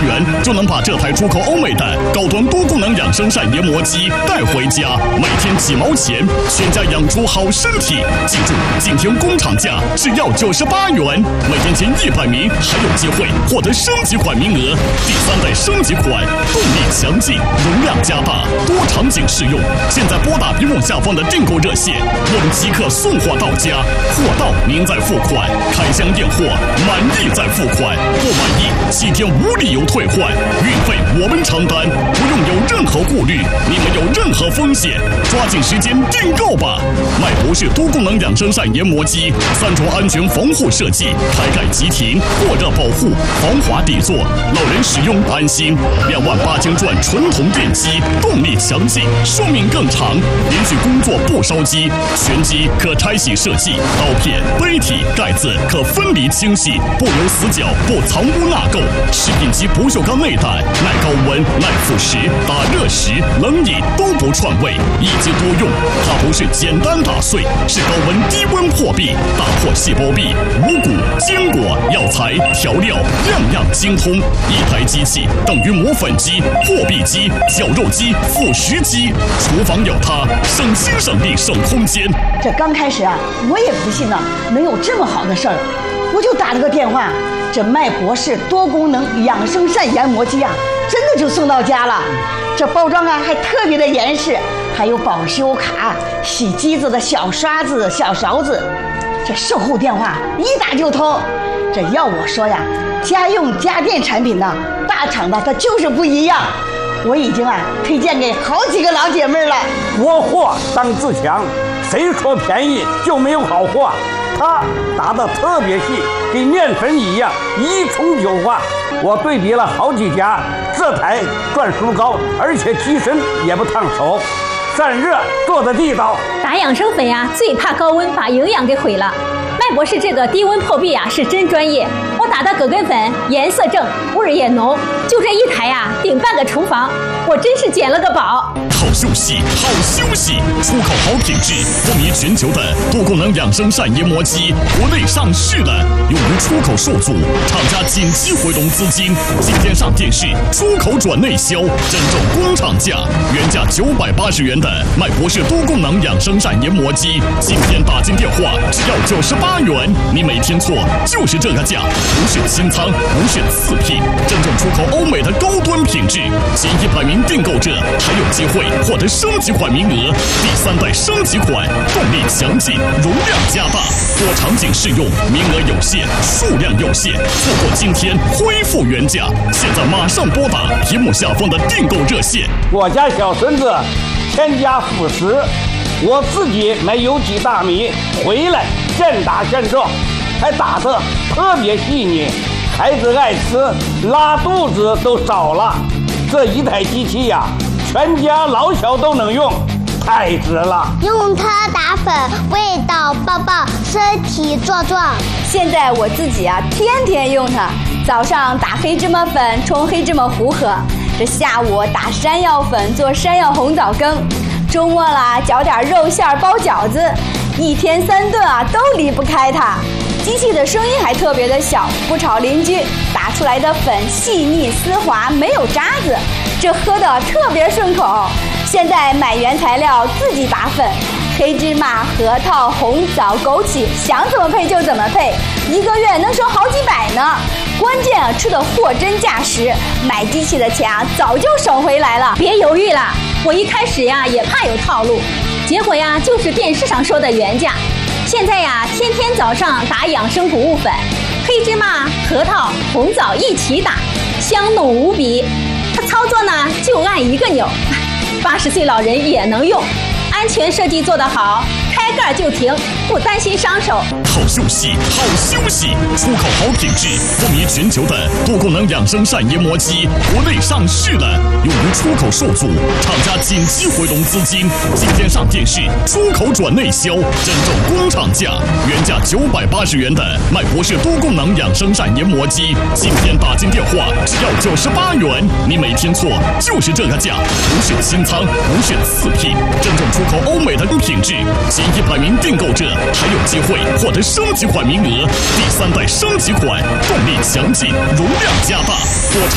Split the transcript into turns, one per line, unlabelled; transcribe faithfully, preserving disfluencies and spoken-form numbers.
元就能把这台出口欧美的高端多功能养生膳研磨机带回家，每天几毛钱，全家养出好身体。记住，今天工厂价只要九十八元，每天前一百名还有机会获得升级款名额。第三代升级款，动力强劲，容量加大，多场景适用。现在拨打屏幕下方的订购热线，我们即刻送货到家，货到您再付款，开箱验货，满意再付款，不满意七天无理由退换，运费我们承担，不用有任何顾虑，你们有任何风险，抓紧时间订购吧！麦博士多功能养生膳研磨机，三重安全防护设计，开盖即停，过热保护，防滑底座，老人使用安心。两万八千转纯铜电机，动力强劲，寿命更长，连续工作不烧机，全机可拆洗设计，刀片、杯体、盖子可分离清洗，不留死角，不藏污纳垢。食品级不锈钢内胆，耐高温、耐腐蚀，打热时、冷饮都不串味，一机多用。它不是简单打碎，是高温低温破壁，打破细胞壁，五谷、坚果、药材、调料，样样精通。一台机器等于磨粉机、破壁机、绞肉机、腐蚀机，厨房有它，省心省力省空间。
这刚开始啊，我也不信呢，能有这么好的事儿，我就打了个电话，这麦博士多功能养生膳研磨机啊，真的就送到家了。这包装啊还特别的严实，还有保修卡、洗机子的小刷子、小勺子。这售后电话一打就通。这要我说呀，家用家电产品呢，大厂的它就是不一样。我已经啊推荐给好几个老姐妹了。
国货当自强，谁说便宜就没有好货？它打得特别细，跟面粉一样，一冲就化。我对比了好几家，这台转速高，而且机身也不烫手，散热做得地道。
打养生粉呀，最怕高温把营养给毁了。麦博士这个低温破壁啊，是真专业。我打的葛根粉颜色正，味儿也浓，就这一台呀，顶半个厨房，我真是捡了个宝。
好休息，好休息，出口好品质，风靡全球的多功能养生膳研磨机，国内上市了，用于出口受阻，厂家紧急回笼资金，今天上电视，出口转内销，真正工厂价，原价九百八十元的麦博士多功能养生膳研磨机，今天打进电话只要九十八元，你没听错，就是这个价，不是清仓，不是次品，真正出口欧美的高端品质，前一百名订购者还有机会获得升级款名额。第三代升级款，动力强劲，容量加大，多场景适用，名额有限，数量有限，错过今天恢复原价。现在马上拨打屏幕下方的订购热线。
我家小孙子添加辅食，我自己买有机大米回来现打现做，还打得特别细腻，孩子爱吃，拉肚子都少了。这一台机器呀、啊，全家老小都能用，太值了。
用它打粉，味道棒棒，身体壮壮。
现在我自己啊，天天用它。早上打黑芝麻粉冲黑芝麻糊喝，这下午打山药粉做山药红枣羹，周末啦搅点肉馅包饺子，一天三顿啊都离不开它。机器的声音还特别的小，不吵邻居，打出来的粉细腻丝滑，没有渣子，这喝的特别顺口。现在买原材料自己打粉，黑芝麻、核桃、红枣、枸杞，想怎么配就怎么配，一个月能省好几百呢。关键啊，吃的货真价实，买机器的钱啊早就省回来了。
别犹豫了，我一开始呀也怕有套路，结果呀就是电视上说的原价。现在呀，天天早上打养生谷物粉，黑芝麻、核桃、红枣一起打，香浓无比。它操作呢就按一个钮，八十岁老人也能用，安全设计做得好，开盖就停，不担心伤手。
好休息，好休息，出口好品质，风靡全球的多功能养生膳研磨机，国内上市了，用于出口受阻，厂家紧急回笼资金，今天上电视，出口转内销，真正工厂价，原价九百八十元的麦博士多功能养生膳研磨机，今天打进电话只要九十八元，你没听错，就是这个价，不是清仓，不是次品，真正出口欧美的品质，前一百名订购者还有机会获得升级款名额。第三代升级款，动力强劲，容量加大，多